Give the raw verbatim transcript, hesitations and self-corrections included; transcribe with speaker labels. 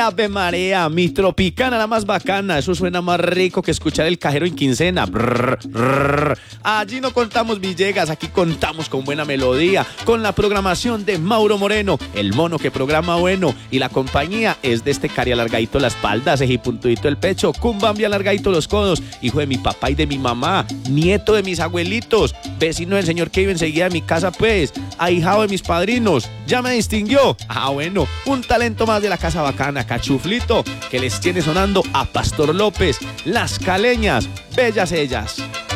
Speaker 1: Ave María, mi Tropicana, la más bacana. Eso suena más rico que escuchar el cajero en quincena. Brr, brr. Allí no contamos Villegas, aquí contamos con buena melodía, con la programación de Mauro Moreno, el mono que programa bueno. Y la compañía es de este cari alargadito la espalda, cejipuntudito el pecho, cumbambi alargadito los codos, hijo de mi papá y de mi mamá, nieto de mis abuelitos, vecino del señor que vive enseguida de mi casa, pues, ahijado de mis padrinos. Ya me distinguió. Ah, bueno, un talento más de la casa bacana, cachuflito, que les tiene sonando a Pastor López, Las Caleñas, bellas ellas.